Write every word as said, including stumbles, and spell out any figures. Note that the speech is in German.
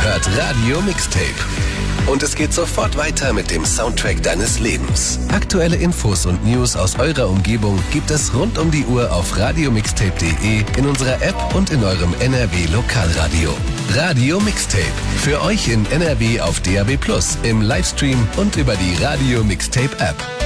hört Radio Mixtape. Und es geht sofort weiter mit dem Soundtrack deines Lebens. Aktuelle Infos und News aus eurer Umgebung gibt es rund um die Uhr auf radiomixtape punkt de, in unserer App und in eurem N R W Lokalradio. Radio Mixtape. Für euch in N R W auf D A B plus, im Livestream und über die Radio Mixtape App.